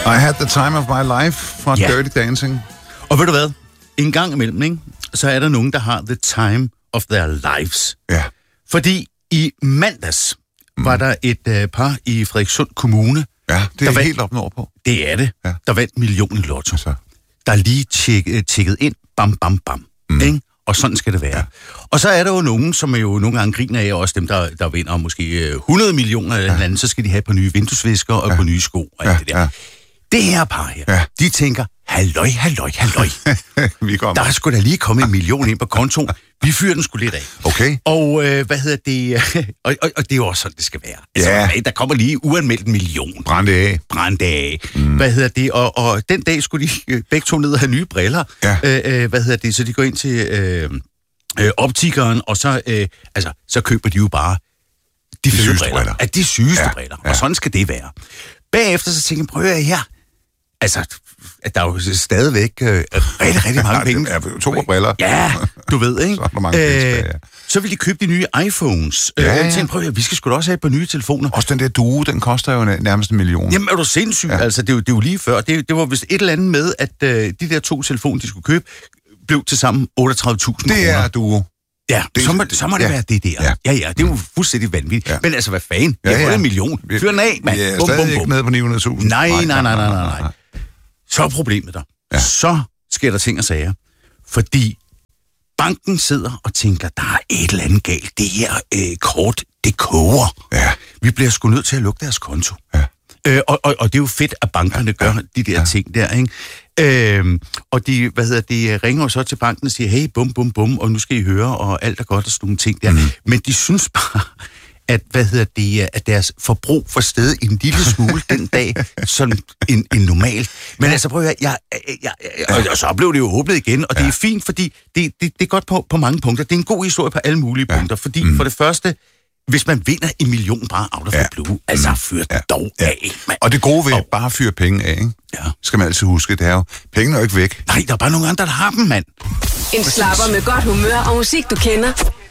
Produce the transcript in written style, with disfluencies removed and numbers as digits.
I had the time of my life fra Dirty Dancing. Og ved du hvad? En gang imellem, ikke? Så er der nogen, der har the time of their lives. Ja. Fordi i mandags var der et par i Frederikssund Kommune. Ja, det er helt op nordpå. Det er det. Ja. Der vandt millionen i lotto. Så. Der er lige tjekket ind. Bam, bam, bam. Ikke? Og sådan skal det være. Ja. Og så er der jo nogen, som er jo nogle gange griner af, også dem, der vinder måske 100 millioner eller andet, så skal de have på nye vinduesvisker og på nye sko og alt det der. Ja. Det her par her, de tænker, halløj. Der er sgu da lige kommet 1 million ind på kontoen. Vi fyrer den sgu lidt af. Okay. Og og det er jo også sådan, det skal være. Altså, der kommer lige uanmeldt 1 million. Brænd af. Og den dag skulle de begge to ned og have nye briller. Ja. Så de går ind til optikeren, og så køber de jo bare de fede briller. De sygeste briller. Og sådan skal det være. Bagefter så tænker jeg, prøv at her. Altså, der er jo stadigvæk rigtig mange penge. Oktoberbriller. Ja, du ved, ikke? Så er der mange penge så vil de købe de nye iPhones. Prøv at vi skal sgu da også have et par nye telefoner. Også den der Duo, den koster jo nærmest 1 million. Jamen, er du sindssyg? Ja. Altså, det er jo lige før. Det var vist et eller andet med, at de der 2 telefoner, de skulle købe, blev til sammen 38.000 kroner. Det er Duo. Ja, så må det være det der. Ja, det er jo fuldstændig vanvittigt. Ja. Men altså, hvad fanden? Jeg har fået 1 million. Fyr den af, mand. Vi er stadig ikke nede på 900.000. Nej. Så er problemet der. Ja. Så sker der ting og sager. Fordi banken sidder og tænker, der er et eller andet galt. Det her kort, det koger. Ja. Vi bliver sgu nødt til at lukke deres konto. Ja. Og det er jo fedt, at bankerne gør de der ting der, ikke? Og de ringer så til banken og siger, hey, bum, og nu skal I høre, og alt er godt og sådan nogle ting der. Men de synes bare, at, at deres forbrug får sted en lille smule den dag, som en normal. Men altså, prøv at høre, og så blev det jo åbnet igen, og det er fint, fordi det er godt på mange punkter. Det er en god historie på alle mulige punkter, fordi for det første, hvis man vinder 1 million bare out of the blue, altså fyr dog af. Man. Og det gode ved bare at fyre penge af, ikke? Skal man altid huske, det er jo, pengene er jo ikke væk. Nej, der er bare nogle andre, der har dem, mand. En slapper med godt humør og musik, du kender.